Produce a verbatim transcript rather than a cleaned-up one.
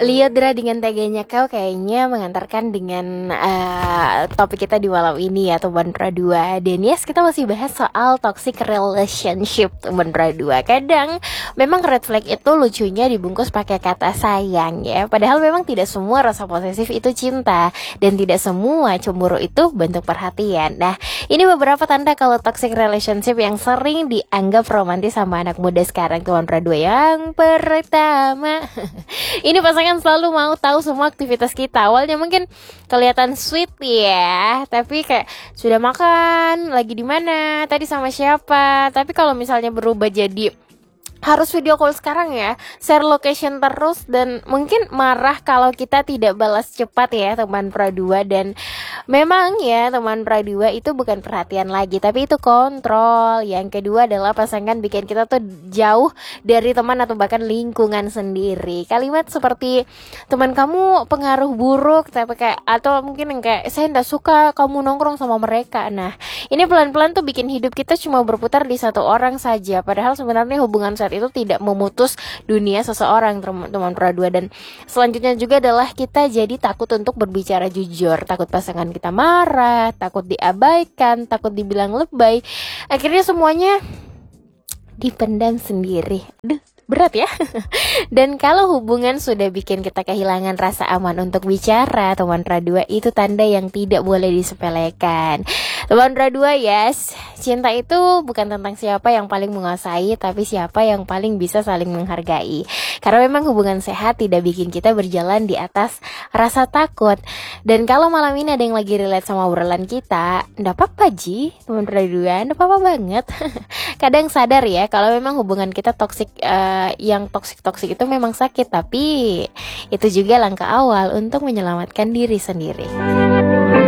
Liodra dengan teganya kau kayaknya mengantarkan dengan uh, topik kita di malam ini ya teman dua. Dan yes, kita masih bahas soal toxic relationship teman dua. Kadang memang red flag itu lucunya dibungkus pakai kata sayang ya. Padahal memang tidak semua rasa posesif itu cinta, dan tidak semua cemburu itu bentuk perhatian. Nah, ini beberapa tanda kalau toxic relationship yang sering dianggap romantis sama anak muda sekarang teman dua. Yang pertama, ini pasangan selalu mau tahu semua aktivitas kita. Awalnya mungkin kelihatan sweet ya, tapi kayak sudah makan, lagi di mana, tadi sama siapa. Tapi kalau misalnya berubah jadi harus video call sekarang ya, share location terus, dan mungkin marah kalau kita tidak balas cepat ya teman dua. Dan memang ya teman dua itu bukan perhatian lagi, tapi itu kontrol. Yang kedua adalah pasangan bikin kita tuh jauh dari teman atau bahkan lingkungan sendiri. Kalimat seperti teman kamu pengaruh buruk, tapi kayak, atau mungkin yang kayak saya nggak suka kamu nongkrong sama mereka. Nah, ini pelan-pelan tuh bikin hidup kita cuma berputar di satu orang saja, padahal sebenarnya hubungan saat itu tidak memutus dunia seseorang teman dua. Dan selanjutnya juga adalah kita jadi takut untuk berbicara jujur, takut pasangan kita marah, takut diabaikan, takut dibilang lebay. Akhirnya semuanya dipendam sendiri. Aduh, berat ya. Dan kalau hubungan sudah bikin kita kehilangan rasa aman untuk bicara teman dua, itu tanda yang tidak boleh disepelekan. Teman dua, yes, cinta itu bukan tentang siapa yang paling menguasai, tapi siapa yang paling bisa saling menghargai. Karena memang hubungan sehat tidak bikin kita berjalan di atas rasa takut. Dan kalau malam ini ada yang lagi relate sama obrolan kita, nggak apa-apa Ji, teman dua, nggak apa-apa banget. Kadang sadar ya, kalau memang hubungan kita toksik, uh, yang toksik-toksik itu memang sakit, tapi itu juga langkah awal untuk menyelamatkan diri sendiri.